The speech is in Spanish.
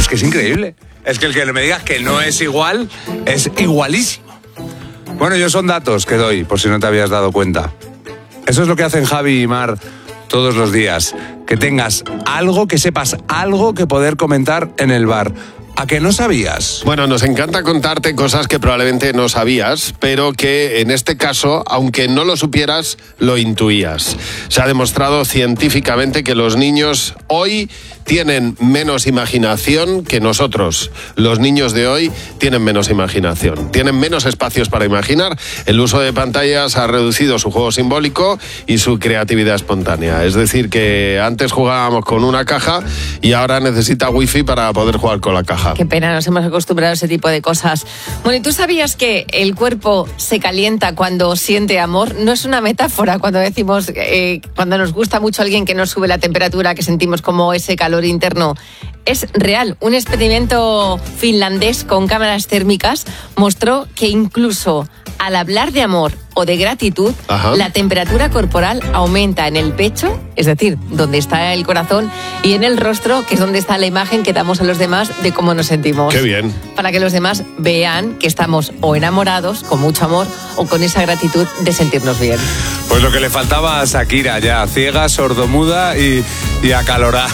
es que es increíble. Es que el que me digas que no es igual, es igualísimo. Bueno, yo son datos que doy, por si no te habías dado cuenta. Eso es lo que hacen Javi y Mar todos los días. Que tengas algo, que sepas algo que poder comentar en el bar. ¿A que no sabías? Bueno, nos encanta contarte cosas que probablemente no sabías, pero que en este caso, aunque no lo supieras, lo intuías. Se ha demostrado científicamente que los niños hoy tienen menos imaginación que nosotros. Los niños de hoy tienen menos imaginación, tienen menos espacios para imaginar. El uso de pantallas ha reducido su juego simbólico y su creatividad espontánea. Es decir, que antes jugábamos con una caja y ahora necesita wifi para poder jugar con la caja. Qué pena, nos hemos acostumbrado a ese tipo de cosas. Bueno, ¿y tú sabías que el cuerpo se calienta cuando siente amor? No es una metáfora cuando decimos, cuando nos gusta mucho alguien que nos sube la temperatura, que sentimos como ese calor interno. Es real. Un experimento finlandés con cámaras térmicas mostró que incluso al hablar de amor o de gratitud, la temperatura corporal aumenta en el pecho, es decir, donde está el corazón, y en el rostro, que es donde está la imagen que damos a los demás de cómo nos sentimos. ¡Qué bien! Para que los demás vean que estamos o enamorados, con mucho amor, o con esa gratitud de sentirnos bien. Pues lo que le faltaba a Shakira ya, ciega, sordomuda y acalorada.